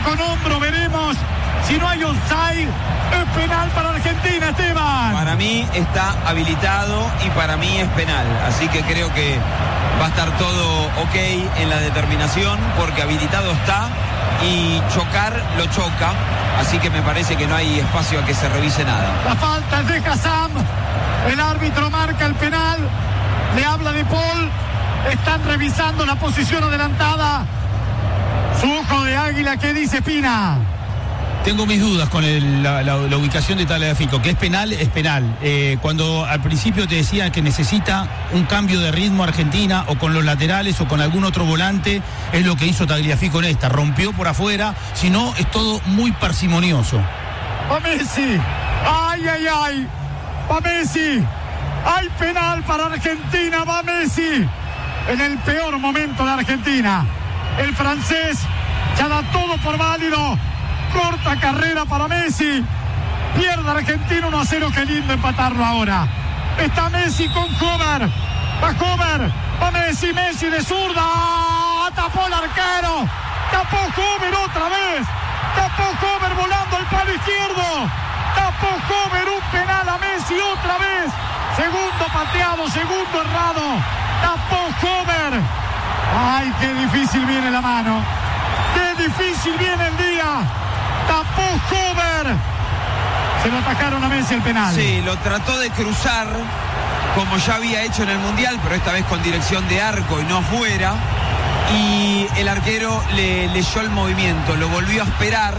con hombro, veremos. Si no hay offside, es penal para Argentina, Esteban. Para mí está habilitado y para mí es penal. Así que creo que va a estar todo ok en la determinación, porque habilitado está y chocar lo choca. Así que me parece que no hay espacio a que se revise nada. La falta es de Hassam. El árbitro marca el penal. Le habla de Paul. Están revisando la posición adelantada. Su ojo de águila, ¿qué dice Pina? Tengo mis dudas con la ubicación de Tagliafico, que es penal. Cuando al principio te decía que necesita un cambio de ritmo Argentina, o con los laterales o con algún otro volante, es lo que hizo Tagliafico en esta. Rompió por afuera, si no es todo muy parsimonioso. Va Messi. ¡Ay, ay, ay! Va Messi. Hay penal para Argentina. Va Messi. En el peor momento de Argentina. El francés ya da todo por válido. Corta carrera para Messi. Pierde Argentina 1-0. Qué lindo empatarlo ahora. Está Messi con Homer. Va Homer. Va Messi. Messi de zurda. Tapó el arquero. Tapó Homer otra vez. Tapó Homer volando al palo izquierdo. Tapó Homer. Un penal a Messi otra vez. Segundo pateado. Segundo errado. Tapó Homer. Ay, qué difícil viene la mano. Qué difícil viene el día. Tapó Homer. Se lo atacaron a Messi el penal. Sí, lo trató de cruzar como ya había hecho en el Mundial, pero esta vez con dirección de arco y no afuera. Y el arquero le leyó el movimiento, lo volvió a esperar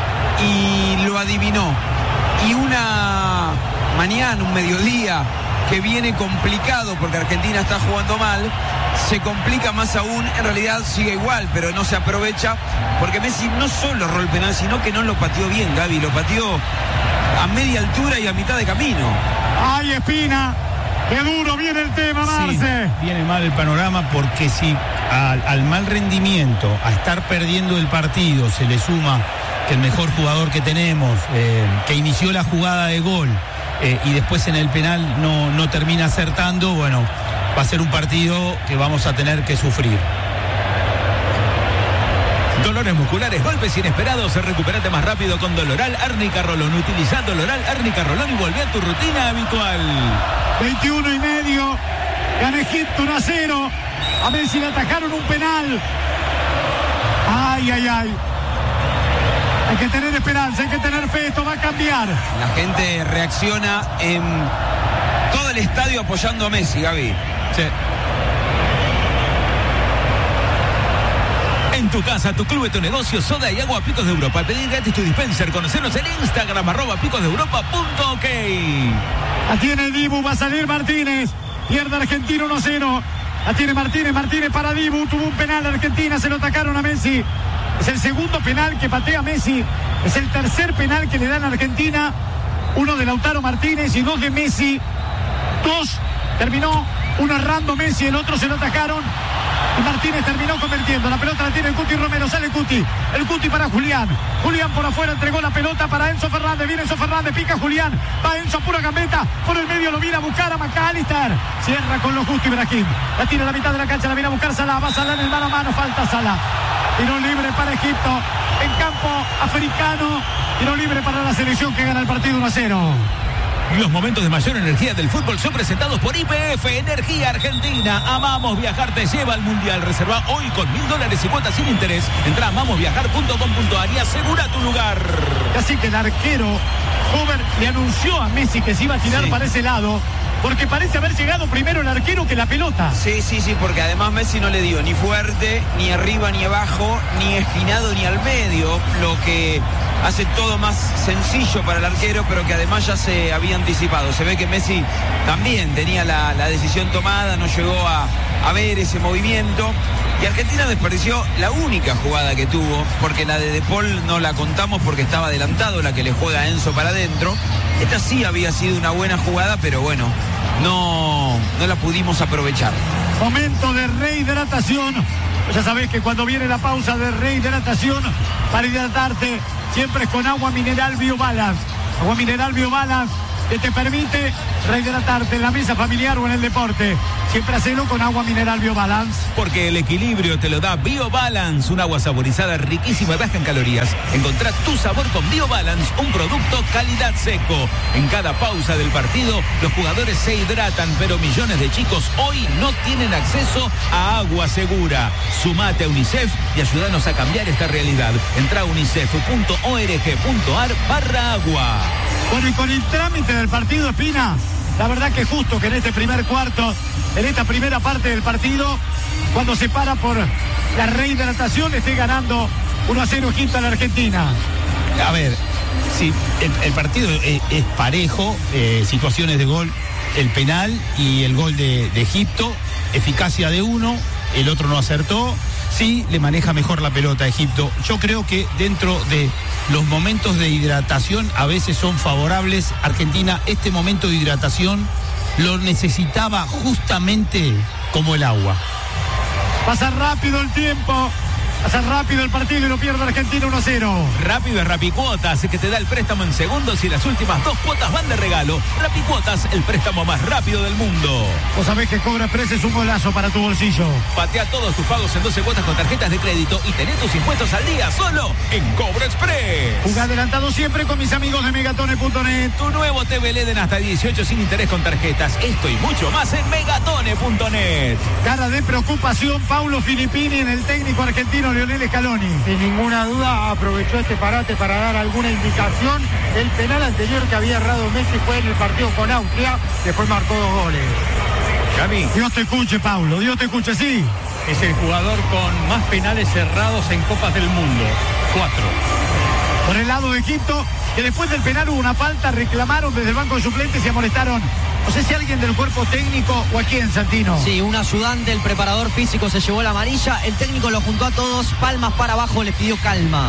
y lo adivinó. Y una mañana, un mediodía que viene complicado porque Argentina está jugando mal, se complica más aún. En realidad sigue igual, pero no se aprovecha porque Messi no solo erró el penal, sino que no lo pateó bien, Gaby. Lo pateó a media altura y a mitad de camino. ¡Ay, Espina! ¡Qué duro viene el tema, Marce! Sí, viene mal el panorama, porque si al mal rendimiento, a estar perdiendo el partido, se le suma que el mejor jugador que tenemos, que inició la jugada de gol, y después en el penal no termina acertando, bueno, va a ser un partido que vamos a tener que sufrir. Dolores musculares, golpes inesperados, recupérate más rápido con Doloral Árnica Rolón. Utiliza Doloral Árnica Rolón y volvé a tu rutina habitual. 21:30, gana Egipto 1-0. A Messi le atajaron un penal. Ay, ay, ay. Hay que tener esperanza, hay que tener fe, esto va a cambiar. La gente reacciona en todo el estadio apoyando a Messi, Gaby. Sí. En tu casa, tu club, tu negocio, soda y agua Picos de Europa. Pedir gratis tu dispenser. Conocernos en Instagram, @picosdeeuropa.ok. La tiene Dibu, va a salir Martínez. Pierde Argentina 1-0. La tiene Martínez, Martínez para Dibu. Tuvo un penal Argentina, se lo atacaron a Messi. Es el segundo penal que patea Messi. Es el tercer penal que le dan a Argentina. Uno de Lautaro Martínez y dos de Messi. Dos terminó, uno errando Messi, el otro se lo atacaron. Y Martínez terminó convirtiendo. La pelota la tiene el Cuti Romero. Sale Cuti. El Cuti para Julián. Julián por afuera entregó la pelota para Enzo Fernández. Viene Enzo Fernández. Pica Julián. Va Enzo a pura gambeta. Por el medio lo viene a buscar a McAllister. Cierra con lo justo Ibrahim. La tira a la mitad de la cancha. La viene a buscar Salah. Va Salah en el mano a mano. Falta Salah. Tiro libre para Egipto. En campo africano. Tiro libre para la selección que gana el partido 1-0. Los momentos de mayor energía del fútbol son presentados por YPF Energía Argentina. Amamos Viajar te lleva al Mundial. Reserva hoy con $1,000 y cuotas sin interés. Entra a amamosviajar.com.ar y asegura tu lugar. Así que el arquero Homer le anunció a Messi que se iba a tirar para ese lado, porque parece haber llegado primero el arquero que la pelota. Sí, porque además Messi no le dio ni fuerte, ni arriba, ni abajo, ni esquinado, ni al medio, lo que hace todo más sencillo para el arquero, pero que además ya se había anticipado. Se ve que Messi también tenía la decisión tomada, no llegó a ver ese movimiento, y Argentina desperdició la única jugada que tuvo, porque la de Paul no la contamos porque estaba adelantado, la que le juega Enzo para adentro. Esta sí había sido una buena jugada, pero bueno, no la pudimos aprovechar. Momento de rehidratación. Ya sabés que cuando viene la pausa de rehidratación, para hidratarte siempre es con agua mineral BioBalance. Agua mineral BioBalance que te permite rehidratarte en la mesa familiar o en el deporte. Siempre hacelo con agua mineral BioBalance. Porque el equilibrio te lo da BioBalance, un agua saborizada riquísima y baja en calorías. Encontrá tu sabor con BioBalance, un producto calidad seco. En cada pausa del partido, los jugadores se hidratan, pero millones de chicos hoy no tienen acceso a agua segura. Sumate a UNICEF y ayúdanos a cambiar esta realidad. Entrá a unicef.org.ar/agua. Bueno, y con el trámite del partido, Espina, la verdad que es justo que en este primer cuarto, en esta primera parte del partido, cuando se para por la rehidratación, esté ganando 1-0 Egipto a la Argentina. A ver, sí, el partido es parejo, situaciones de gol, el penal y el gol de Egipto, eficacia de uno, el otro no acertó. Sí, le maneja mejor la pelota a Egipto. Yo creo que dentro de los momentos de hidratación a veces son favorables. Argentina, este momento de hidratación lo necesitaba justamente como el agua. Pasa rápido el tiempo. Pasa rápido el partido y lo pierde Argentina 1-0. Rápido es Rapicuotas, que te da el préstamo en segundos y las últimas 2 cuotas van de regalo. Rapicuotas, el préstamo más rápido del mundo. Vos sabés que Cobra Express es un golazo para tu bolsillo. Patea todos tus pagos en 12 cuotas con tarjetas de crédito y tené tus impuestos al día solo en Cobra Express. Jugá adelantado siempre con mis amigos de Megatone.net. Tu nuevo TV LED en hasta 18 sin interés con tarjetas. Esto y mucho más en Megatone.net. Cara de preocupación, Paulo Filippini en el técnico argentino Lionel Scaloni. Sin ninguna duda aprovechó este parate para dar alguna indicación. El penal anterior que había errado Messi fue en el partido con Austria, después marcó 2 goles. Gaby, Dios te escuche, Paulo, Dios te escuche, sí. Es el jugador con más penales cerrados en Copas del Mundo. 4. Por el lado de Egipto, que después del penal hubo una falta, reclamaron desde el banco de suplentes y amonestaron. No sé si alguien del cuerpo técnico o a quién, Santino. Sí, un ayudante, el preparador físico se llevó la amarilla, el técnico lo juntó a todos, palmas para abajo, les pidió calma.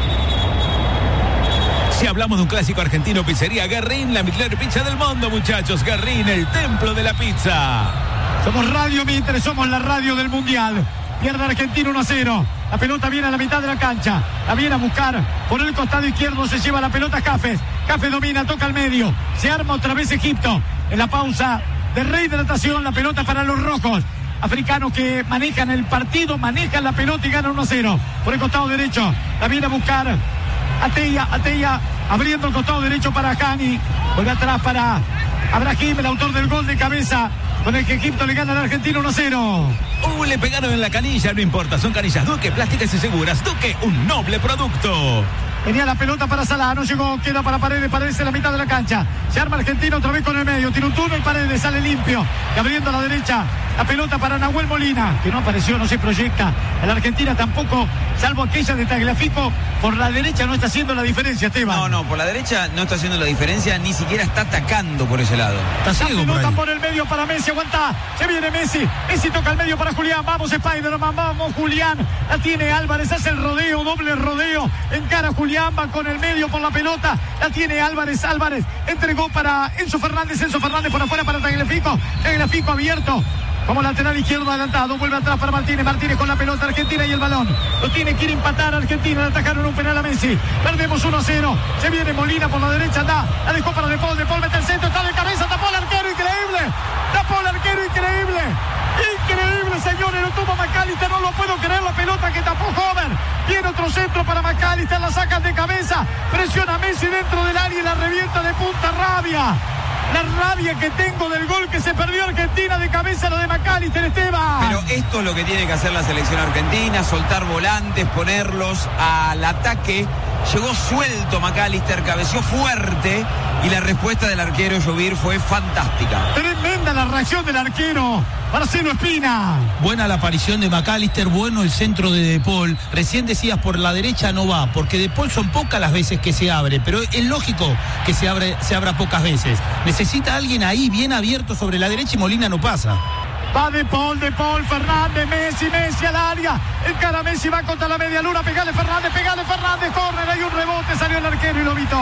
si hablamos de un clásico argentino, Pizzería Guerrín, la mejor pizza del mundo, muchachos. Guerrín, el templo de la pizza. Somos Radio Mitre, somos la radio del Mundial. Pierde Argentina 1-0. La pelota viene a la mitad de la cancha. La viene a buscar por el costado izquierdo. Se lleva la pelota Jafes. Jafes domina, toca al medio. Se arma otra vez Egipto. En la pausa de rehidratación, la pelota para los rojos. Africanos que manejan el partido, manejan la pelota y ganan 1-0. Por el costado derecho. La viene a buscar Atella abriendo el costado derecho para Hani. Vuelve atrás para Abrahim, el autor del gol de cabeza, con el que Egipto le gana a la Argentina 1-0. Le pegaron en la canilla, no importa, son canillas Duque, plásticas y seguras. Duque, un noble producto. Venía la pelota para Salah, no llegó, queda para Paredes, Paredes en la mitad de la cancha. Se arma Argentina otra vez con el medio, tiene un túnel, Paredes sale limpio. Y abriendo a la derecha, la pelota para Nahuel Molina, que no apareció, no se proyecta. A la Argentina tampoco, salvo aquella de Tagliafico, por la derecha no está haciendo la diferencia, Esteban. No, por la derecha no está haciendo la diferencia, ni siquiera está atacando por ese lado. Está ciego por ahí. Por el medio para Messi, aguanta, se viene Messi, Messi toca el medio para Julián, vamos Spider-Man, vamos Julián, la tiene Álvarez, hace el rodeo, doble rodeo, encara Julián, va con el medio por la pelota, la tiene Álvarez, entregó para Enzo Fernández por afuera para Tagliafico abierto, como lateral izquierdo adelantado, vuelve atrás para Martínez con la pelota, Argentina y el balón, lo tiene que ir a empatar Argentina, le atajaron un penal a Messi, perdemos 1-0, se viene Molina por la derecha, anda, la dejó para De Paul mete el centro, está de cabeza, tapó el arquero, increíble, señores, lo tuvo McAllister, no lo puedo creer, la pelota que tapó Homer, viene otro centro para McAllister, la sacan de cabeza, presiona a Messi dentro del área y la revienta de punta, la rabia que tengo del gol que se perdió Argentina de cabeza, lo de McAllister, Esteban. Pero esto es lo que tiene que hacer la selección argentina, soltar volantes, ponerlos al ataque. Llegó suelto McAllister, cabeció fuerte y la respuesta del arquero Llovir fue fantástica. Tremenda la reacción del arquero Marcelo Espina. Buena la aparición de McAllister, bueno el centro de De Paul. Recién decías por la derecha no va, porque De Paul son pocas las veces que se abre, pero es lógico que se abra pocas veces. Necesita alguien ahí bien abierto sobre la derecha y Molina no pasa. Va De Paul, Fernández, Messi al área. El cara Messi va contra la media luna. Pegale Fernández, córner, hay un rebote, salió el arquero y lo evitó.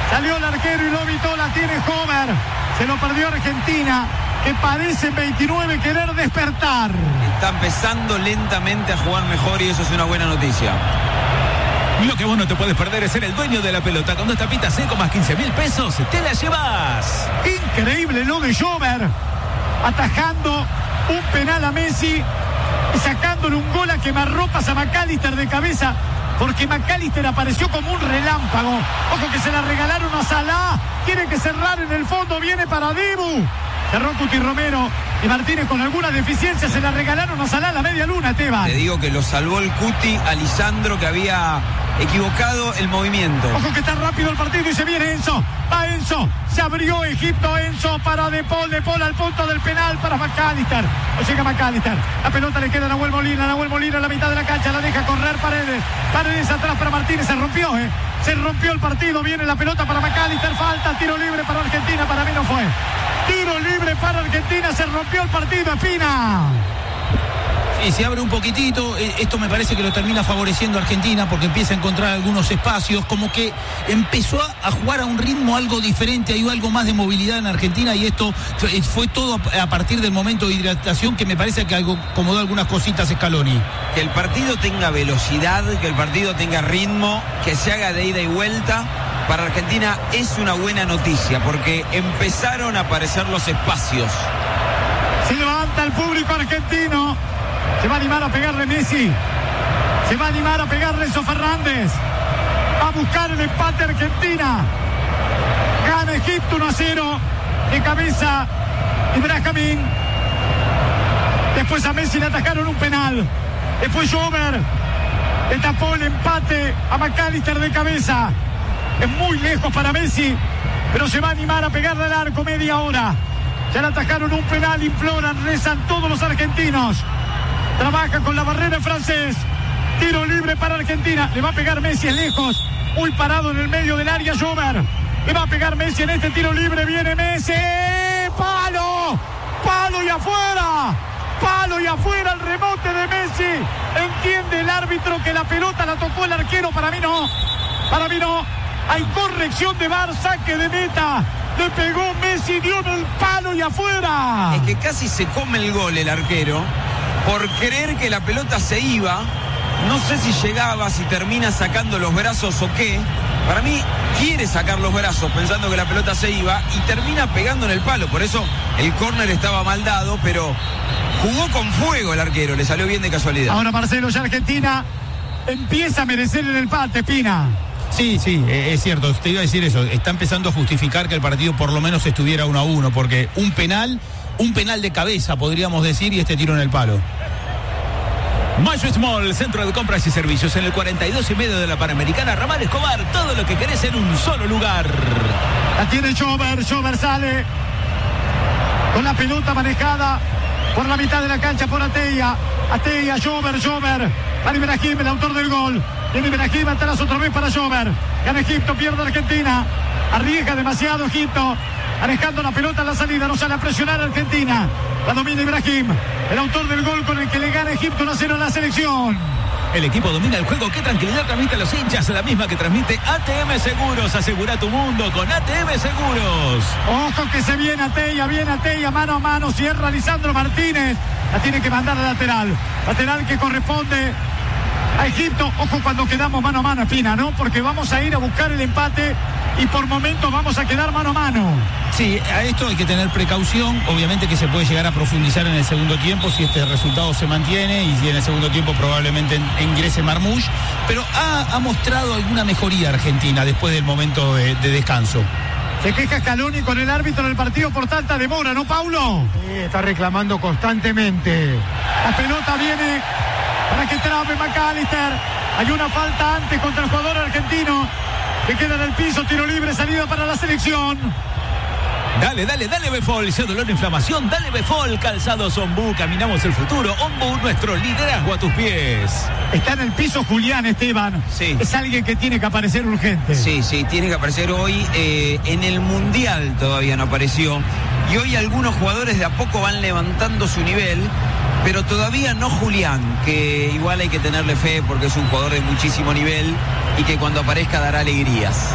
La tiene Homer. Se lo perdió Argentina, que parece 29 querer despertar. Está empezando lentamente a jugar mejor y eso es una buena noticia. Lo que vos no te puedes perder es ser el dueño de la pelota. Con 2 tapitas Seco más 15.000 pesos, te la llevas. Increíble lo de Jover, atajando un penal a Messi y sacándole un gol a quemarropas a McAllister de cabeza, porque McAllister apareció como un relámpago. Ojo que se la regalaron a Salah, tiene que cerrar en el fondo, viene para Dibu. Cerró Cuti Romero y Martínez con alguna deficiencia, se la regalaron a Salah a la media luna, Esteban. Te digo que lo salvó el Cuti a Lisandro, que había equivocado el movimiento. Ojo que está rápido el partido y se viene Enzo. Va Enzo, se abrió Egipto, Enzo para De Paul al punto del penal para McAllister. O llega McAllister, la pelota le queda a Nahuel Molina en la mitad de la cancha, la deja correr Paredes atrás para Martínez, se rompió el partido, viene la pelota para McAllister, falta, tiro libre para Argentina, para mí no fue. Tiro libre para Argentina, se rompió el partido, Espina. Sí, se abre un poquitito, esto me parece que lo termina favoreciendo a Argentina porque empieza a encontrar algunos espacios, como que empezó a jugar a un ritmo algo diferente, hay algo más de movilidad en Argentina y esto fue todo a partir del momento de hidratación que me parece que acomodó algunas cositas Scaloni. Que el partido tenga velocidad, que el partido tenga ritmo, que se haga de ida y vuelta. Para Argentina es una buena noticia porque empezaron a aparecer los espacios. Se levanta el público argentino. Se va a animar a pegarle Messi. Se va a animar a pegarle Enzo Fernández. Va a buscar el empate Argentina. Gana Egipto 1-0. De cabeza Ibrahim. Después a Messi le atajaron un penal. Después Jover le tapó el empate a McAllister de cabeza. Es muy lejos para Messi, pero se va a animar a pegarle al arco media hora. Ya le atajaron un penal, imploran, rezan todos los argentinos. Trabaja con la barrera francés. Tiro libre para Argentina. Le va a pegar Messi, es lejos. Muy parado en el medio del área Jover. Le va a pegar Messi en este tiro libre. Viene Messi. ¡Palo! ¡Palo y afuera! ¡Palo y afuera! El rebote de Messi. Entiende el árbitro que la pelota la tocó el arquero. Para mí no. Para mí no. Hay corrección de VAR, saque de meta. Le pegó Messi, dio en el palo y afuera. Es que casi se come el gol el arquero por creer que la pelota se iba. No sé si llegaba, si termina sacando los brazos o qué. Para mí quiere sacar los brazos pensando que la pelota se iba y termina pegando en el palo. Por eso el córner estaba mal dado, pero jugó con fuego el arquero, le salió bien de casualidad. Ahora Marcelo, ya Argentina empieza a merecer el empate, Pina. Sí, es cierto, te iba a decir eso, está empezando a justificar que el partido por lo menos estuviera 1-1, porque un penal de cabeza podríamos decir, y este tiro en el palo. Mayo Small, centro de compras y servicios en el 42 y medio de la Panamericana, Ramal Escobar, todo lo que querés en un solo lugar. La tiene Jover sale con la pelota manejada por la mitad de la cancha por Atella, Jover, para Ibrahim, el autor del gol. Viene Ibrahim atrás otra vez para Jover. Gana Egipto, pierde Argentina. Arriesga demasiado Egipto. Manejando la pelota en la salida. No sale a presionar a Argentina. La domina Ibrahim. El autor del gol con el que le gana Egipto 1-0 a la selección. El equipo domina el juego. Qué tranquilidad transmite a los hinchas. La misma que transmite ATM Seguros. Asegura tu mundo con ATM Seguros. Ojo que se viene Atella, mano a mano. Cierra Lisandro Martínez. La tiene que mandar a lateral. Lateral que corresponde a Egipto. Ojo cuando quedamos mano a mano, Espina, ¿no? Porque vamos a ir a buscar el empate y por momentos vamos a quedar mano a mano. Sí, a esto hay que tener precaución. Obviamente que se puede llegar a profundizar en el segundo tiempo si este resultado se mantiene y si en el segundo tiempo probablemente ingrese Marmoush. Pero ha mostrado alguna mejoría Argentina después del momento de descanso. Se queja Scaloni con el árbitro del partido por tanta demora, ¿no, Paulo? Sí, está reclamando constantemente. La pelota viene para que trabe McAllister. Hay una falta antes contra el jugador argentino que queda en el piso, tiro libre, salida para la selección. Dale, Befol, ese dolor de inflamación, dale Befol, calzados Ombú, caminamos el futuro, Ombú, nuestro liderazgo a tus pies. Está en el piso Julián, Esteban. Sí. Es alguien que tiene que aparecer urgente. Sí, tiene que aparecer hoy. En el Mundial todavía no apareció. Y hoy algunos jugadores de a poco van levantando su nivel, pero todavía no Julián, que igual hay que tenerle fe porque es un jugador de muchísimo nivel y que cuando aparezca dará alegrías.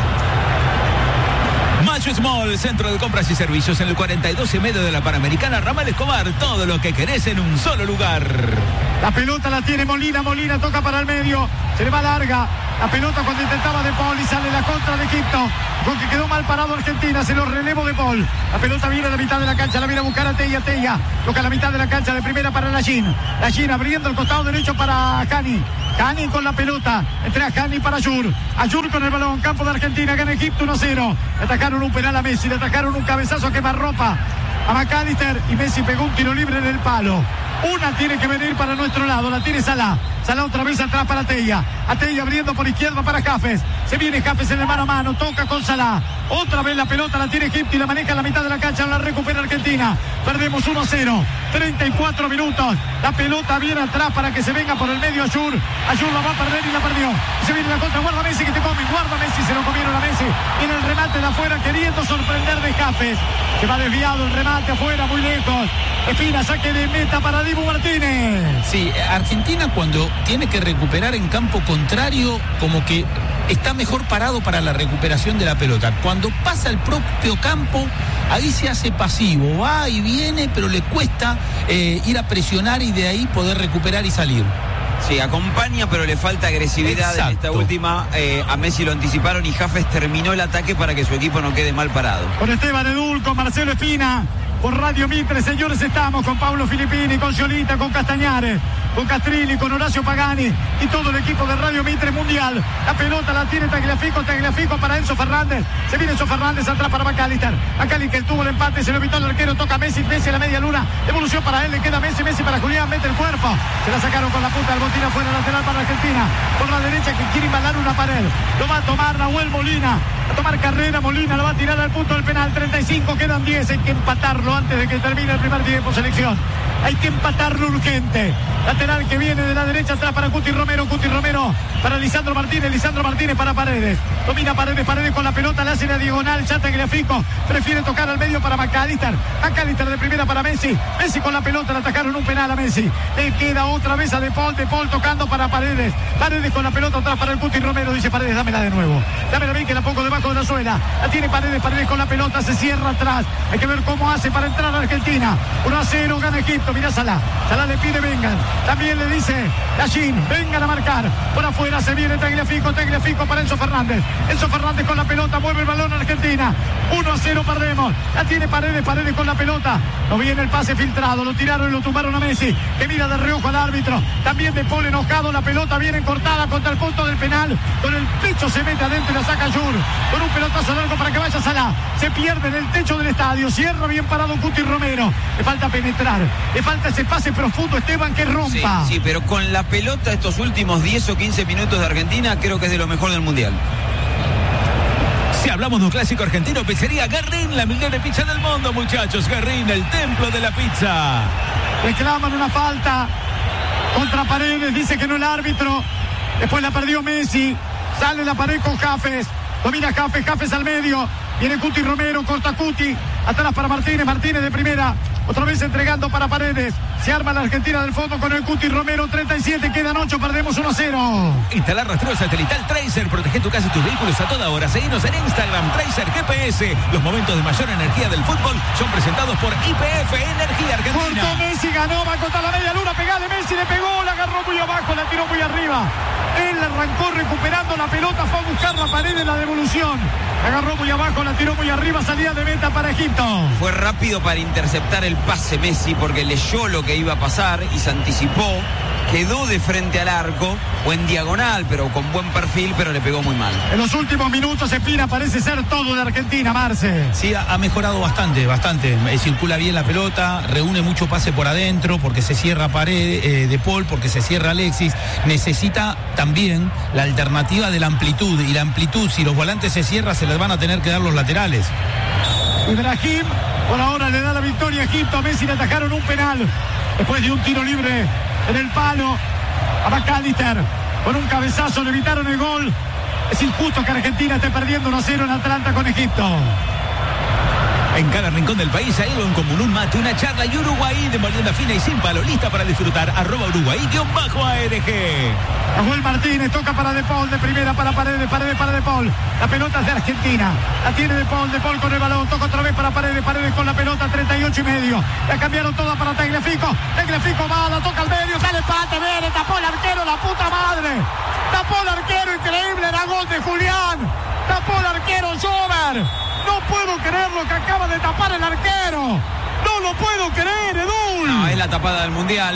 Mayo Small, centro de compras y servicios en el 42 y medio de la Panamericana, Ramal Escobar, todo lo que querés en un solo lugar. La pelota la tiene Molina toca para el medio, se le va larga, La pelota cuando intentaba De Paul y sale la contra de Egipto. Con que quedó mal parado Argentina, se lo relevo De Paul. La pelota viene a la mitad de la cancha, la viene a buscar a Tella. Toca la mitad de la cancha de primera para Lachin. Lachin abriendo el costado derecho para Cani. Cani con la pelota. Entrega Cani para Ayur. Ayur con el balón. Campo de Argentina. Gana Egipto 1-0. Le atacaron un penal a Messi. Le atacaron un cabezazo a quemarropa a McAllister. Y Messi pegó un tiro libre en el palo. Una tiene que venir para nuestro lado. La tiene Salah. Salah otra vez atrás para Tella. A Tella abriendo por izquierda para Jafes. Se viene Jafes en el mano a mano. Toca con Salah. Otra vez la pelota la tiene Egipto y la maneja en la mitad de la cancha. La recupera Argentina. Perdemos 1-0. 34 minutos. La pelota viene atrás para que se venga por el medio Ayur. Ayur la va a perder y la perdió. Se viene la contra. Guarda Messi que te come. Guarda Messi. Se lo comieron a Messi. Viene el remate de afuera queriendo sorprender de Jafes. Se va desviado el remate afuera muy lejos. Espina, saque de meta para Dibu Martínez. Sí, Argentina cuando tiene que recuperar en campo contrario, como que está mejor parado para la recuperación de la pelota. Cuando pasa el propio campo, ahí se hace pasivo, va y viene, pero le cuesta ir a presionar y de ahí poder recuperar y salir. Sí, acompaña, pero le falta agresividad. Exacto. En esta última. A Messi lo anticiparon y Jafes terminó el ataque para que su equipo no quede mal parado. Con Esteban Edul, con Marcelo Espina, por Radio Mitre, señores, estamos con Pablo Filippini, con Giolita, con Castañares, con Castrilli, con Horacio Pagani y todo el equipo de Radio Mitre Mundial. La pelota la tiene Tagliafico para Enzo Fernández. Se viene Enzo Fernández atrás para McAllister. McAllister tuvo el empate, se lo evitó el arquero, toca Messi, Messi a la media luna. Evolución para él, le queda Messi, Messi para Julián, mete el cuerpo. Se la sacaron con la punta del botín afuera, lateral para Argentina. Por la derecha que quiere embalar una pared. Lo va a tomar Nahuel Molina. A tomar carrera, Molina lo va a tirar al punto del penal. 35, quedan 10, hay que empatarlo antes de que termine el primer tiempo, selección. Hay que empatarlo urgente. Lateral que viene de la derecha atrás para Cuti Romero para Lisandro Martínez para Paredes. Domina Paredes con la pelota, le hace la diagonal, ya Tagliafico prefiere tocar al medio para McAllister de primera para Messi con la pelota, le atacaron un penal a Messi. Le queda otra vez a De Paul tocando para Paredes con la pelota atrás para el Cuti Romero, dice Paredes, dámela de nuevo, dámela bien que la pongo debajo de la suela. La tiene Paredes con la pelota, se cierra atrás. Hay que ver cómo hace para entrar a Argentina. 1-0, gana Egipto. Mirá Salah le pide vengan. También le dice Lachin, vengan a marcar. Por afuera se viene Tagliafico para Enzo Fernández con la pelota, mueve el balón a Argentina. 1-0 perdemos. La tiene Paredes con la pelota. No viene el pase filtrado, lo tiraron y lo tumbaron a Messi, que mira de reojo al árbitro. También De Paul enojado, la pelota viene cortada contra el punto del penal. Con el pecho se mete adentro y la saca Ayur. Con un pelotazo largo para que vaya Salah. Se pierde en el techo del estadio. Cierra bien parado Cuti Romero. Le falta penetrar. Le falta ese pase profundo, Esteban, que rompa. Sí, pero con la pelota estos últimos 10 o 15 minutos de Argentina creo que es de lo mejor del Mundial. Si hablamos de un clásico argentino, pizzería Guerrín, la mejor pizza del mundo, muchachos. Guerrín, el templo de la pizza. Reclaman una falta contra Paredes, dice que no el árbitro. Después la perdió Messi. Sale la pared con Jafes. Domina Jafes al medio. Viene Cuti Romero, corta Cuti. Atrás para Martínez de primera. Otra vez entregando para Paredes. Se arma la Argentina del fondo con el Cuti Romero. 37, quedan 8, perdemos 1-0. Instalar rastreo satelital Tracer. Protege tu casa y tus vehículos a toda hora. Seguinos en Instagram, Tracer GPS. Los momentos de mayor energía del fútbol son presentados por YPF Energía Argentina. Cortó Messi, ganó, va a contar la media luna. Pegale Messi, le pegó, la agarró muy abajo, la tiró muy arriba. Él arrancó recuperando la pelota, fue a buscar la pared en la devolución. La agarró muy abajo, la tiró muy arriba, salida de meta para Egipto. Fue rápido para interceptar el pase Messi porque leyó lo que iba a pasar y se anticipó. Quedó de frente al arco o en diagonal, pero con buen perfil, pero le pegó muy mal. En los últimos minutos Espina parece ser todo de Argentina, Marce. Sí, ha mejorado bastante. Circula bien la pelota, reúne mucho pase por adentro, porque se cierra Paredes, De Paul, porque se cierra Alexis. Necesita también la alternativa de la amplitud, y la amplitud, si los volantes se cierran, se les van a tener que dar los laterales. Ibrahim por ahora le da la victoria a Egipto. A Messi le atajaron un penal después de un tiro libre en el palo a McAllister. Con un cabezazo le evitaron el gol. Es injusto que Argentina esté perdiendo 1-0 en Atlanta con Egipto. En cada rincón del país hay algo en común, un mate, una charla y Uruguay de molienda fina y sin palo, lista para disfrutar. @Uruguay_ARG. Nahuel Martínez toca para De Paul, de primera para Paredes para De Paul. La pelota es de Argentina. La tiene De Paul con el balón. Toca otra vez para Paredes con la pelota, 38,5. La cambiaron toda para Tagliafico. Tagliafico va, la toca al medio, sale empate, viene, tapó el arquero, la puta madre. Tapó el arquero, increíble, era gol de Julián. Tapó el arquero Jover. No puedo creer lo que acaba de tapar el arquero. No lo puedo creer, Edul. No, es la tapada del Mundial,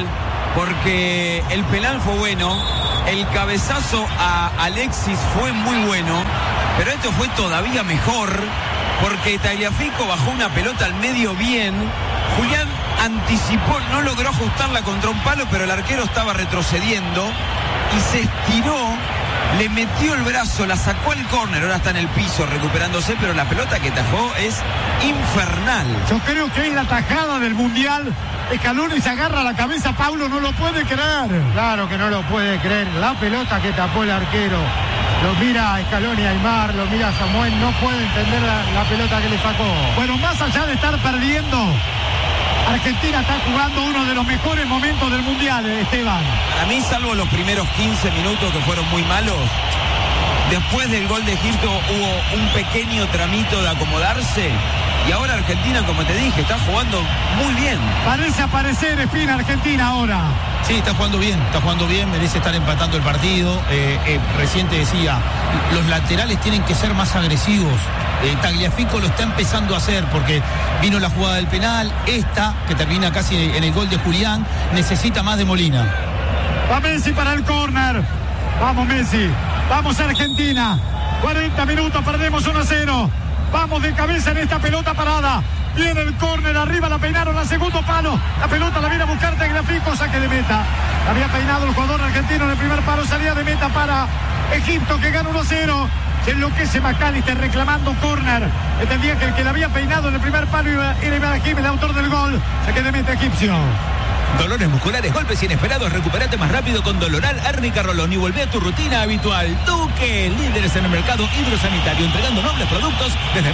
porque el penal fue bueno, el cabezazo a Alexis fue muy bueno, pero esto fue todavía mejor, porque Tagliafico bajó una pelota al medio bien. Julián anticipó, no logró ajustarla contra un palo, pero el arquero estaba retrocediendo y se estiró, le metió el brazo, la sacó al córner, ahora está en el piso recuperándose, pero la pelota que tajó es infernal. Yo creo que es la tajada del Mundial. Scaloni se agarra la cabeza, Paulo no lo puede creer. Claro que no lo puede creer. La pelota que tapó el arquero. Lo mira Scaloni Aimar, lo mira Samuel, no puede entender la pelota que le sacó. Bueno, más allá de estar perdiendo, Argentina está jugando uno de los mejores momentos del Mundial, Esteban. Para mí, salvo los primeros 15 minutos que fueron muy malos, después del gol de Egipto hubo un pequeño tramito de acomodarse. Y ahora Argentina, como te dije, está jugando muy bien. Parece aparecer Espina Argentina ahora. Sí, está jugando bien, merece estar empatando el partido. Recién te decía, los laterales tienen que ser más agresivos. Tagliafico lo está empezando a hacer porque vino la jugada del penal, esta, que termina casi en el gol de Julián, necesita más de Molina. Va Messi para el córner. Vamos Messi, vamos Argentina. 40 minutos, perdemos 1-0. Vamos de cabeza en esta pelota parada. Viene el córner, arriba la peinaron al segundo palo. La pelota la viene a buscar Tagliafico, saque de meta. La había peinado el jugador argentino en el primer palo, salía de meta para Egipto, que gana 1-0. Se enloquece McAllister reclamando córner. Entendía que el que la había peinado en el primer palo era Ibrahim, el autor del gol. Saque de meta egipcio. Dolores musculares, golpes inesperados, recupérate más rápido con Doloral Árnica Rolón y volvé a tu rutina habitual. Duque, líderes en el mercado hidrosanitario, entregando nobles productos desde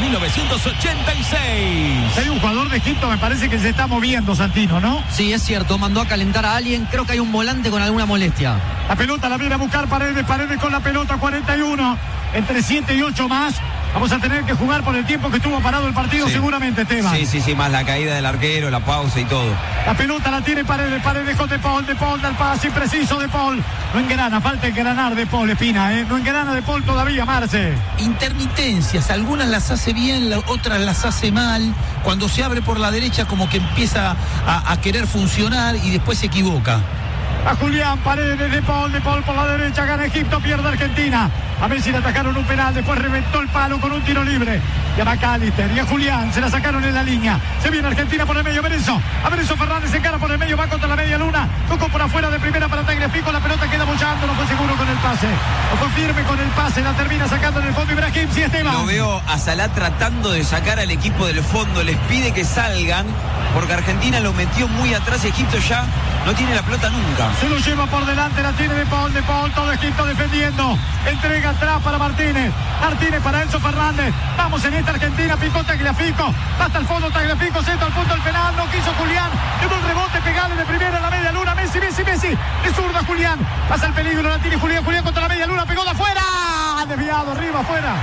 1986. Hay un jugador de Egipto, me parece que se está moviendo, Santino, ¿no? Sí, es cierto, mandó a calentar a alguien, creo que hay un volante con alguna molestia. La pelota la viene a buscar Paredes con la pelota, 41, entre 7 y 8 más. Vamos a tener que jugar por el tiempo que estuvo parado el partido, sí. Seguramente, Esteban. Sí, más la caída del arquero, la pausa y todo. La pelota la tiene Paredes con De Paul del pase impreciso De Paul. No engrana, falta engranar De Paul, Espina, no engrana De Paul todavía, Marce. Intermitencias, algunas las hace bien, otras las hace mal. Cuando se abre por la derecha como que empieza a querer funcionar y después se equivoca. A Julián, Paredes, De Paul por la derecha, gana Egipto, pierde Argentina. A Messi le atacaron un penal, después reventó el palo con un tiro libre. Y a McAllister y a Julián se la sacaron en la línea. Se viene Argentina por el medio, Berenzo Fernández se encara por el medio, va contra la media luna. Tocó por afuera de primera para Tagliafico, la pelota queda bollando, no fue seguro con el pase. No fue firme con el pase, la termina sacando en el fondo Ibrahim, sí, Esteban. Lo veo a Salah tratando de sacar al equipo del fondo, les pide que salgan, porque Argentina lo metió muy atrás y Egipto ya no tiene la pelota nunca. Se lo lleva por delante, la tiene De Paul, todo Egipto defendiendo. Entrega atrás para Martínez para Enzo Fernández. Vamos en esta Argentina, picó Tagliafico, hasta el fondo Tagliafico, centro al punto del penal, no quiso Julián, quedó el rebote, pegale de primera a la media luna, Messi, de zurda Julián, pasa el peligro, la tiene Julián contra la media luna, pegó de afuera, desviado arriba afuera,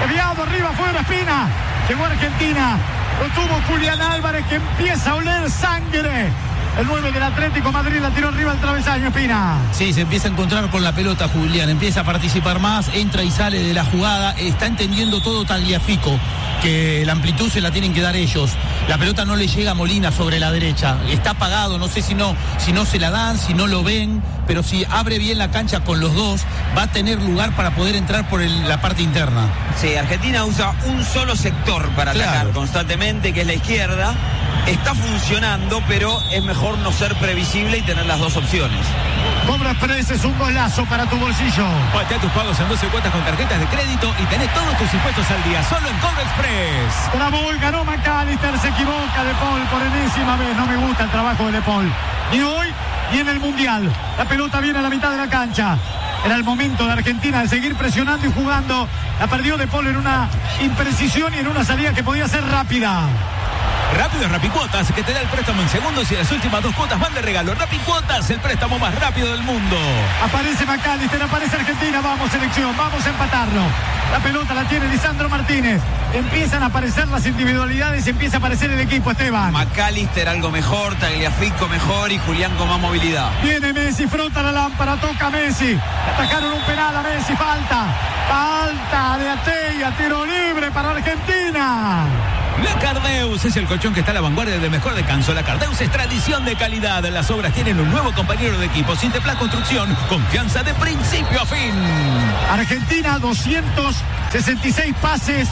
Espina, llegó Argentina, lo tuvo Julián Álvarez, que empieza a oler sangre. El 9 del Atlético Madrid la tiró arriba al travesaño, Espina. Sí, se empieza a encontrar con la pelota Julián, empieza a participar más, entra y sale de la jugada, está entendiendo todo Tagliafico, que la amplitud se la tienen que dar ellos. La pelota no le llega a Molina sobre la derecha, está apagado, no sé si no se la dan, si no lo ven, pero si abre bien la cancha con los dos, va a tener lugar para poder entrar por la parte interna. Sí, Argentina usa un solo sector para atacar constantemente, que es la izquierda. Está funcionando, pero es mejor no ser previsible y tener las dos opciones. Cobra Express es un golazo para tu bolsillo. Patea tus pagos en 12 cuotas con tarjetas de crédito y tenés todos tus impuestos al día, solo en Cobra Express. Bravo, ganó McAllister, se equivoca De Paul por enésima vez. No me gusta el trabajo de De Paul, ni hoy ni en el Mundial. La pelota viene a la mitad de la cancha. Era el momento de Argentina de seguir presionando y jugando. La perdió De Paul en una imprecisión y en una salida que podía ser rápida. Rápido es Rapicuotas, que te da el préstamo en segundos y las últimas 2 cuotas van de regalo. Rapicuotas, el préstamo más rápido del mundo. Aparece McAllister, aparece Argentina. Vamos, selección, vamos a empatarlo. La pelota la tiene Lisandro Martínez. Empiezan a aparecer las individualidades, empieza a aparecer el equipo, Esteban. McAllister algo mejor, Tagliafico mejor y Julián con más movilidad. Viene Messi, frota la lámpara, toca Messi. Atacaron un penal a Messi, falta de Atella, tiro libre para Argentina. La Cardeus es el colchón que está a la vanguardia del mejor descanso. La Cardeus es tradición de calidad. Las obras tienen un nuevo compañero de equipo. Sinteplas Construcción, confianza de principio a fin. Argentina, 266 pases,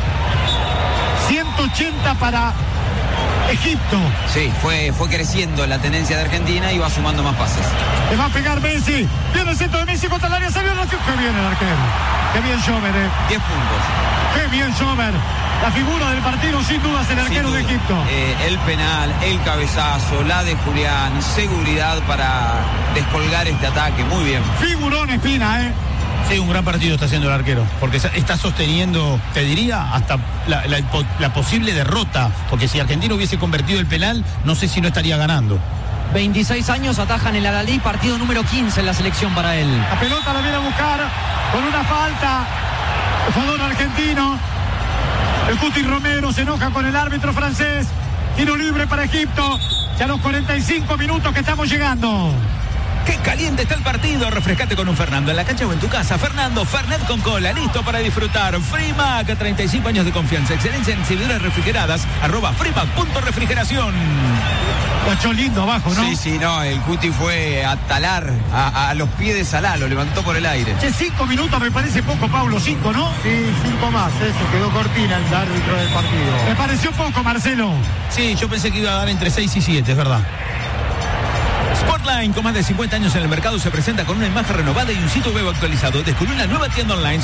180 para Egipto. Sí, fue creciendo la tendencia de Argentina y va sumando más pases. Le va a pegar Messi. Viene el centro de Messi contra el área. Salió el arquero. Qué bien el arquero. Qué bien Schober, 10 puntos. Qué bien Schober. La figura del partido, sin dudas, el arquero de Egipto. El penal, el cabezazo, la de Julián, seguridad para descolgar este ataque. Muy bien. Figurón Espina, Sí, un gran partido está haciendo el arquero, porque está sosteniendo, te diría, hasta la posible derrota, porque si Argentina hubiese convertido el penal, no sé si no estaría ganando. 26 años, atajan el Al-Ahly, partido número 15 en la selección para él. La pelota la viene a buscar con una falta. El jugador argentino. El Cuti Romero se enoja con el árbitro francés. Tiro libre para Egipto. Ya los 45 minutos que estamos llegando. ¡Qué caliente está el partido! Refrescate con un Fernando en la cancha o en tu casa. Fernando, Fernet con cola, listo para disfrutar. Frimac, 35 años de confianza, excelencia en exhibidores refrigeradas. @frimac.refrigeración. Lo echó lindo abajo, ¿no? Sí, no, el Cuti fue a talar a los pies de Salah, lo levantó por el aire. 5 minutos me parece poco, Pablo, 5, ¿no? Sí, 5 más, eso, quedó cortina el árbitro del partido. Me pareció poco, Marcelo. Sí, yo pensé que iba a dar entre 6 y 7, es verdad. Sportline, con más de 50 años en el mercado, se presenta con una imagen renovada y un sitio web actualizado. Descubrí una nueva tienda online,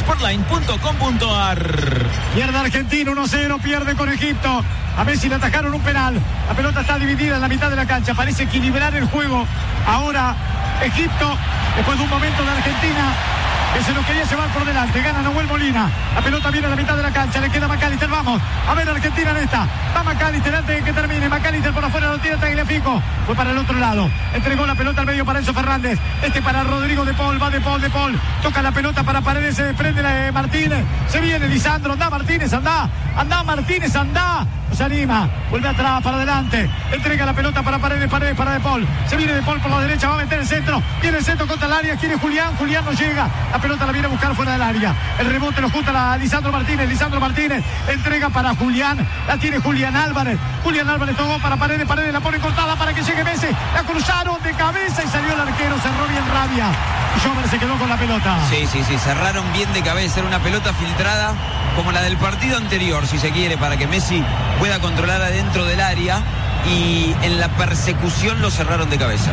sportline.com.ar. Pierde Argentina 1-0, pierde con Egipto. A Messi le atajaron un penal. La pelota está dividida en la mitad de la cancha. Parece equilibrar el juego. Ahora Egipto, después de un momento de Argentina que se lo quería llevar por delante. Gana Nahuel Molina. La pelota viene a la mitad de la cancha. Le queda McAllister. Vamos a ver Argentina en esta. Va McAllister antes de que termine. McAllister por afuera, lo tira Tagliafico. Fue para el otro lado. Entregó la pelota al medio para Enzo Fernández. Para Rodrigo De Paul. Va De Paul. Toca la pelota para Paredes. Se desprende la de Martínez. Se viene Lisandro. Anda Martínez, anda. Anda Martínez, anda. No se anima. Vuelve atrás, para adelante. Entrega la pelota para Paredes para De Paul. Se viene De Paul por la derecha. Va a meter el centro. Viene el centro contra el área. Quiere Julián. Julián no llega. La pelota la viene a buscar fuera del área. El rebote lo junta a Lisandro Martínez. Lisandro Martínez entrega para Julián. La tiene Julián Álvarez. Julián Álvarez tocó para Paredes. Paredes la pone cortada para que llegue Messi. La cruzaron de cabeza y salió el arquero. Cerró bien Rabia. Y Schober se quedó con la pelota. Sí. Cerraron bien de cabeza. Era una pelota filtrada como la del partido anterior, si se quiere, para que Messi pueda controlar adentro del área. Y en la persecución lo cerraron de cabeza.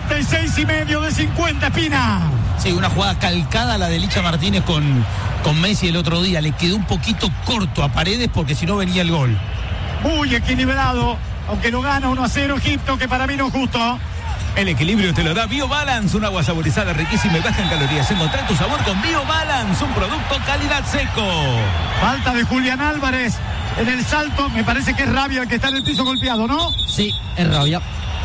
46,5 de 50, Espina. Sí, una jugada calcada a la de Licha Martínez con Messi el otro día. Le quedó un poquito corto a Paredes porque si no venía el gol. Muy equilibrado, aunque lo gana 1-0 Egipto, que para mí no es justo. El equilibrio te lo da BioBalance, un agua saborizada riquísima y baja en calorías. Encontrá tu sabor con BioBalance, un producto calidad seco. Falta de Julián Álvarez en el salto. Me parece que es Rabia el que está en el piso golpeado, ¿no? Sí, es Rabia.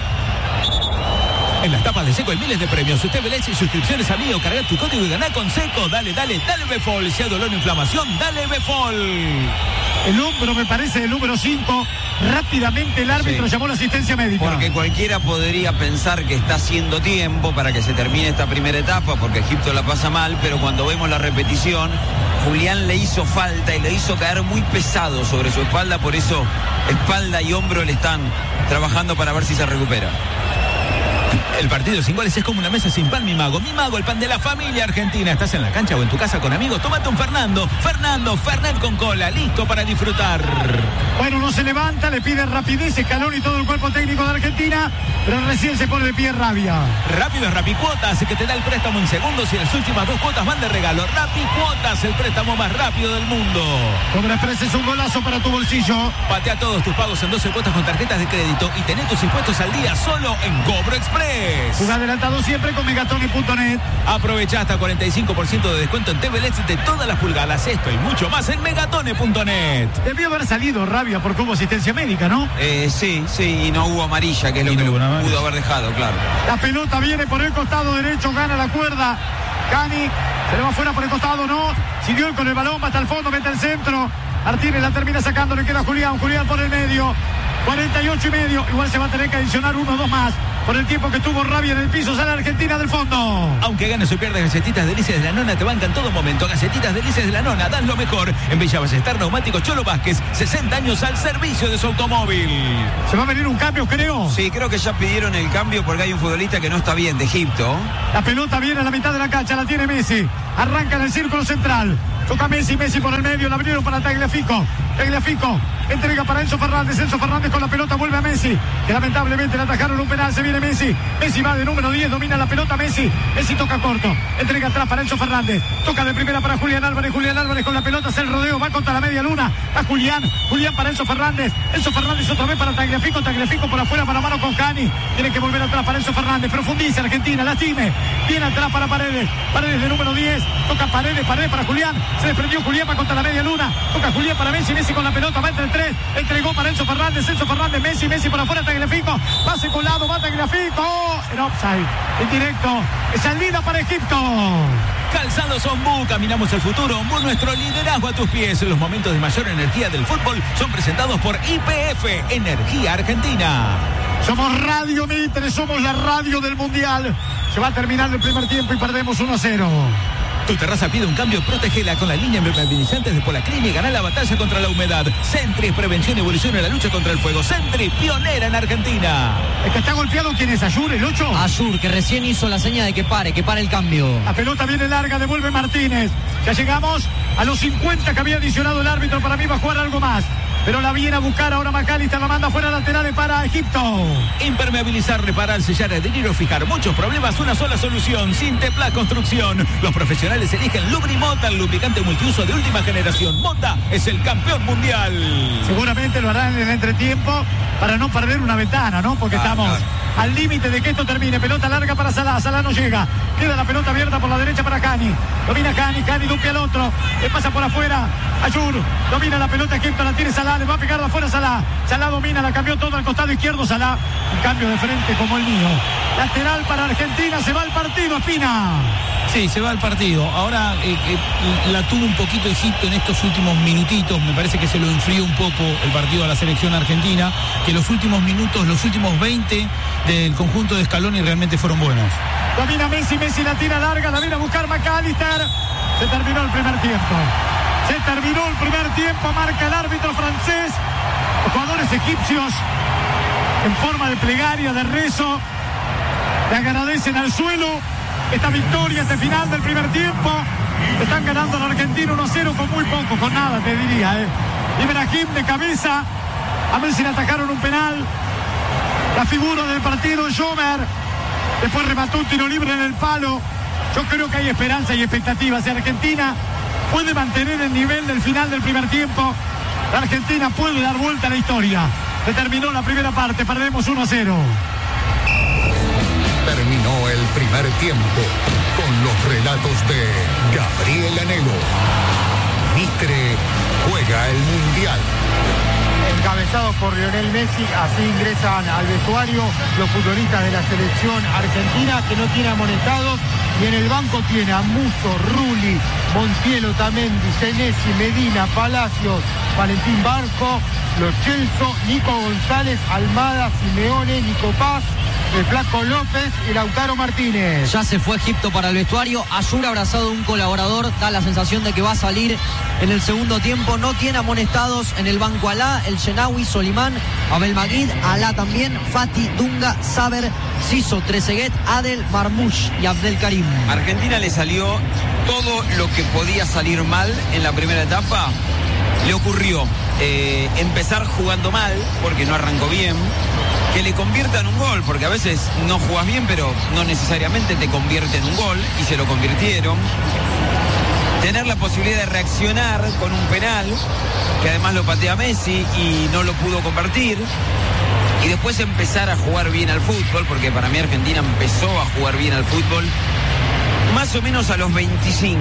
En las tapas de Seco hay miles de premios. Usted ve y suscripciones a Mío. Carga tu código y ganá con Seco. Dale Befol. Si hay dolor o inflamación, dale Befol. El hombro, me parece, el número 5. Rápidamente el árbitro llamó la asistencia médica. Porque cualquiera podría pensar que está haciendo tiempo para que se termine esta primera etapa, porque Egipto la pasa mal, pero cuando vemos la repetición, Julián le hizo falta y le hizo caer muy pesado sobre su espalda, por eso espalda y hombro le están trabajando para ver si se recupera. El partido sin goles es como una mesa sin pan, mi mago. Mi mago, el pan de la familia argentina. Estás en la cancha o en tu casa con amigos, tómate un Fernando. Fernet con cola, listo para disfrutar. Bueno, no se levanta, le pide rapidez, escalón y todo el cuerpo técnico de Argentina, pero recién se pone de pie Rabia. Rápido es Rapicuotas, que te da el préstamo en segundos y las últimas 2 cuotas van de regalo. Rapicuotas, el préstamo más rápido del mundo. Cobra Express es un golazo para tu bolsillo. Patea todos tus pagos en 12 cuotas con tarjetas de crédito y tené tus impuestos al día solo en Cobro Express. TVLEDs. Juega adelantado siempre con Megatone.net. Aprovecha hasta 45% de descuento en TVLEDs de todas las pulgadas. Esto y mucho más en Megatone.net. Debió haber salido Rabia porque hubo asistencia médica, ¿no? Sí, y no hubo amarilla, que es lo que pudo haber dejado, claro. La pelota viene por el costado derecho, gana la cuerda. Cani se le va fuera por el costado, no. Siguió con el balón, va hasta el fondo, mete el centro. Martínez la termina sacando, le queda Julián por el medio. 48 y medio, igual se va a tener que adicionar 1 o 2 más. Por el tiempo que tuvo Rabia en el piso, sale Argentina del fondo. Aunque ganes o pierdas, Galletitas Delicias de la Nona te bancan todo momento. Galletitas Delicias de la Nona, dan lo mejor. En Villa Ballester, Neumáticos Cholo Vázquez, 60 años al servicio de su automóvil. Se va a venir un cambio, creo. Sí, creo que ya pidieron el cambio porque hay un futbolista que no está bien, de Egipto. La pelota viene a la mitad de la cancha, la tiene Messi. Arranca en el círculo central. Toca Messi por el medio, la abrieron para Tagliafico. Entrega para Enzo Fernández con la pelota vuelve a Messi, que lamentablemente le atajaron un penal. Se viene Messi va de número 10, domina la pelota Messi toca corto, entrega atrás para Enzo Fernández, toca de primera para Julián Álvarez con la pelota, hace el rodeo, va contra la media luna, a Julián para Enzo Fernández otra vez para Tagliafico por afuera para mano con Cani, tiene que volver atrás para Enzo Fernández, profundiza Argentina, lastime, viene atrás para Paredes de número 10, toca Paredes para Julián, se desprendió Julián, va contra la media luna, toca Julián para Messi con la pelota, va entre el 3, entregó para Enzo Fernández, Messi por afuera, Tagliafico, pase colado, va Tagliafico, en offside, en directo, salida para Egipto. Calzados Ombú, caminamos el futuro. Ombú, nuestro liderazgo a tus pies. Los momentos de mayor energía del fútbol son presentados por YPF, Energía Argentina. Somos Radio Mitre, somos la radio del Mundial. Se va a terminar el primer tiempo y perdemos 1-0. Tu terraza pide un cambio, protégela con la línea impermeabilizantes de Polaclin y ganá la batalla contra la humedad. Sentry, prevención y evolución en la lucha contra el fuego. Sentry, pionera en Argentina. El que está golpeado, ¿quién es? ¿Ayur, el 8? Ayur, que recién hizo la seña de que pare el cambio. La pelota viene larga, devuelve Martínez. Ya llegamos a los 50 que había adicionado el árbitro. Para mí va a jugar algo más. Pero la viene a buscar ahora McAllister, la manda fuera laterales para Egipto. Impermeabilizar, reparar, sellar, adherir o fijar muchos problemas, una sola solución. Sinteplas Construcción. Los profesionales eligen Lubrimota, el lubricante multiuso de última generación. Mota es el campeón mundial. Seguramente lo harán en el entretiempo para no perder una ventana, ¿no? Porque estamos al límite de que esto termine. Pelota larga para Salah, Salah no llega. Queda la pelota abierta por la derecha para Cani. Domina Cani duque al otro. Le pasa por afuera. Ayur domina la pelota Egipto, la tiene Salah, le va a pegar de afuera Salah. Salah domina, la cambió todo al costado izquierdo Salah. Un cambio de frente como el mío. Lateral para Argentina, se va al partido, Espina. Sí, se va al partido. Ahora la tuvo un poquito Egipto en estos últimos minutitos. Me parece que se lo enfrió un poco el partido a la selección argentina. Que los últimos minutos, los últimos 20 del conjunto de Scaloni realmente fueron buenos. Domina Messi la tira larga, la viene a buscar McAllister. Se terminó el primer tiempo. Marca el árbitro francés. Los jugadores egipcios en forma de plegaria, de rezo, le agradecen al suelo esta victoria, este final del primer tiempo. Están ganando a la Argentina 1-0 con muy poco, con nada te diría. Ibrahim de cabeza, a Messi le atacaron un penal. La figura del partido, Jomer, después remató un tiro libre en el palo. Yo creo que hay esperanza y expectativas. Si Argentina puede mantener el nivel del final del primer tiempo, la Argentina puede dar vuelta a la historia. Se terminó la primera parte, perdemos 1-0. Terminó el primer tiempo con los relatos de Gabriel Anhelo. Mitre juega el Mundial. Encabezados por Lionel Messi, así ingresan al vestuario los futbolistas de la selección argentina, que no tiene amonestados, y en el banco tiene a Musso, Rulli, Montiel, Otamendi, Senesi, Medina, Palacios, Valentín Barco, Lo Celso, Nico González, Almada, Simeone, Nico Paz, el Flaco López y Lautaro Martínez. Ya se fue Egipto para el vestuario. Ayur abrazado de un colaborador, da la sensación de que va a salir en el segundo tiempo. No tiene amonestados en el banco Alá, el Shenawi, Solimán, Abel Maguid, Alá también, Fati, Dunga, Saber, Siso, Trezeguet, Adel, Marmoush y Abdel Karim. Argentina le salió todo lo que podía salir mal en la primera etapa. Le ocurrió empezar jugando mal, porque no arrancó bien, que le conviertan un gol, porque a veces no jugás bien, pero no necesariamente te convierten un gol, y se lo convirtieron. tener la posibilidad de reaccionar con un penal, que además lo patea Messi y no lo pudo convertir, y después empezar a jugar bien al fútbol, porque para mí Argentina empezó a jugar bien al fútbol más o menos a los 25,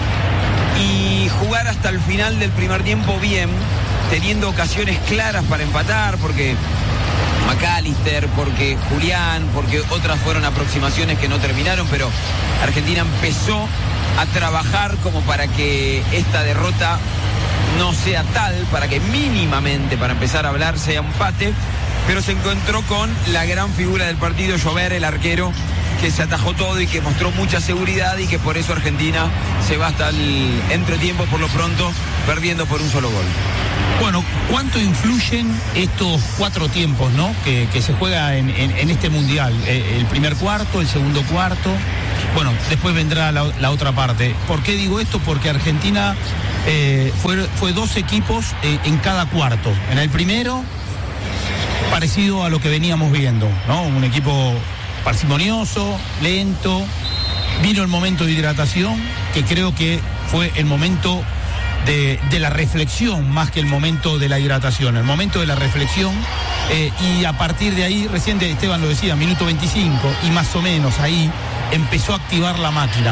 y jugar hasta el final del primer tiempo bien, teniendo ocasiones claras para empatar, porque McAllister, porque Julián, porque otras fueron aproximaciones que no terminaron, pero Argentina empezó a trabajar como para que esta derrota no sea tal, para que mínimamente, para empezar a hablar, sea empate, pero se encontró con la gran figura del partido, Llover, el arquero, que se atajó todo y que mostró mucha seguridad, y que por eso Argentina se va hasta el entretiempo, por lo pronto, perdiendo por un solo gol. Bueno, ¿cuánto influyen estos 4 tiempos, ¿no? que se juega en este Mundial? El primer cuarto, el segundo cuarto. Bueno, después vendrá la otra parte. ¿Por qué digo esto? Porque Argentina fue 2 equipos en cada cuarto. En el primero, parecido a lo que veníamos viendo, ¿no? Un equipo parsimonioso, lento. Vino el momento de hidratación, que creo que fue el momento de la reflexión más que el momento de la hidratación, el momento de la reflexión, y a partir de ahí, recién Esteban lo decía, minuto 25, y más o menos ahí empezó a activar la máquina,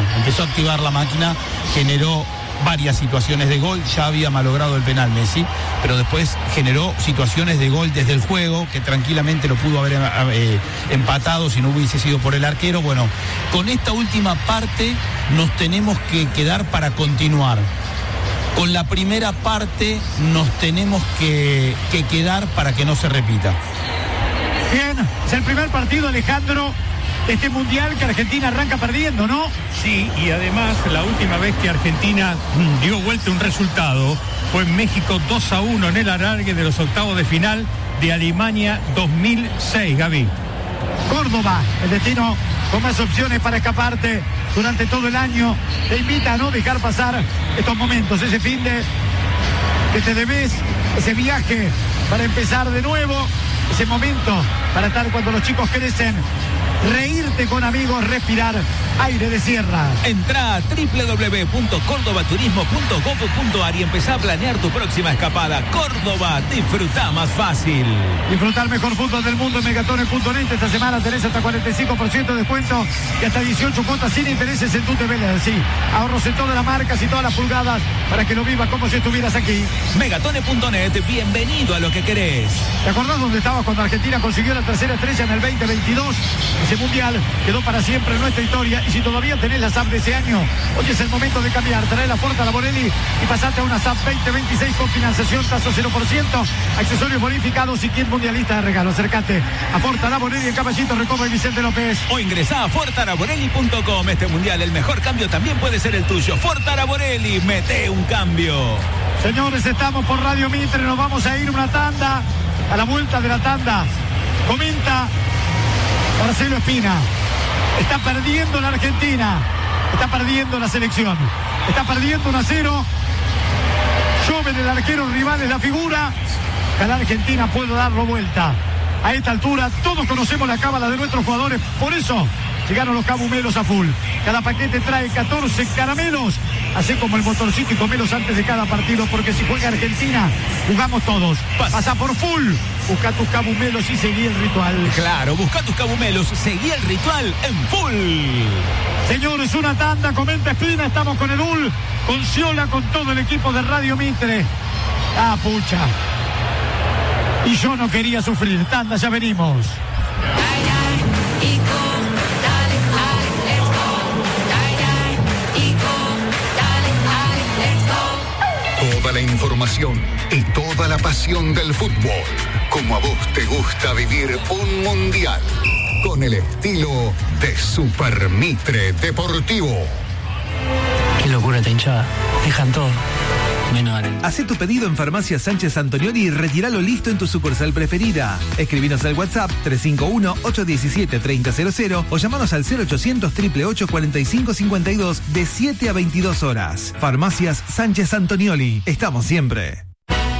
generó varias situaciones de gol, ya había malogrado el penal Messi, pero después generó situaciones de gol desde el juego, que tranquilamente lo pudo haber empatado si no hubiese sido por el arquero. Bueno, con esta última parte nos tenemos que quedar para continuar. Con la primera parte nos tenemos que quedar para que no se repita. Bien, es el primer partido, Alejandro, de este Mundial que Argentina arranca perdiendo, ¿no? Sí, y además la última vez que Argentina dio vuelta un resultado fue en México 2-1 en el alargue de los octavos de final de Alemania 2006, Gaby. Córdoba, el destino con más opciones para escaparte durante todo el año. Te invita a no dejar pasar estos momentos, ese fin de que te debes, ese viaje para empezar de nuevo, ese momento para estar cuando los chicos crecen, reírte con amigos, respirar aire de sierra. Entrá a www.cordobaturismo.gov.ar y empezá a planear tu próxima escapada. Córdoba, disfrutá más fácil. Disfrutar mejor fútbol del mundo en megatones.net. Esta semana tenés hasta 45% de descuento y hasta 18 cuotas sin intereses en tu TV. Sí, ahorros en todas las marcas y todas las pulgadas para que lo vivas como si estuvieras aquí. Megatones.net, bienvenido a lo que querés. ¿Te acordás dónde estabas cuando Argentina consiguió la tercera estrella en el 2022? Ese mundial quedó para siempre en nuestra historia, y si todavía tenés la SAP de ese año, hoy es el momento de cambiar. Trae la Forta Laborelli y pasate a una SAP 2026 con financiación, tasa 0%, accesorios bonificados y kit mundialista de regalo. Acércate a Forta Laborelli en Caballito, Recoba y Vicente López. O ingresá a fortalaborelli.com. Este mundial, el mejor cambio también puede ser el tuyo. Forta Laborelli, mete un cambio. Señores, estamos por Radio Mitre, nos vamos a ir una tanda. A la vuelta de la tanda comenta Marcelo Espina: está perdiendo la Argentina, está perdiendo la selección, está perdiendo 1-0. Llover, el arquero rival, es la figura. Cada Argentina puede darlo vuelta. A esta altura todos conocemos la cábala de nuestros jugadores, por eso llegaron los cabumelos a full. Cada paquete trae 14 caramelos, así como el motorcito, y comelos antes de cada partido, porque si juega Argentina, jugamos todos. Pasa por full, busca tus cabumelos y seguí el ritual. Claro, busca tus cabumelos, seguí el ritual en full. Señores, una tanda, comenta Espina, estamos con Edul, con Ciola, con todo el equipo de Radio Mitre. Ah, pucha. Y yo no quería sufrir. Tanda, ya venimos. Toda la información y toda la pasión del fútbol, como a vos te gusta vivir un mundial, con el estilo de Super Mitre Deportivo. Qué locura esta hinchada, dejan todo. Hacé tu pedido en Farmacia Sánchez Antonioli y retíralo listo en tu sucursal preferida. Escribinos al WhatsApp 351-817-3000 o llamanos al 0800-888-4552 de 7 a 22 horas. Farmacias Sánchez Antonioli. Estamos siempre.